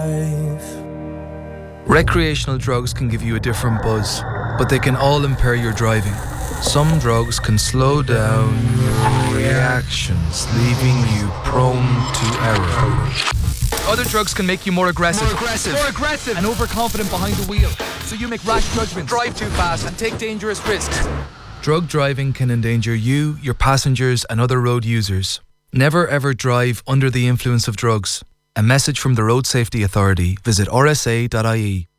life. Recreational drugs can give you a different buzz, but they can all impair your driving. Some drugs can slow down your reactions, leaving you prone to error. Other drugs can make you more aggressive, and overconfident behind the wheel, so you make rash judgments, drive too fast and take dangerous risks. Drug driving can endanger you, your passengers and other road users. Never ever drive under the influence of drugs. A message from the Road Safety Authority. Visit rsa.ie.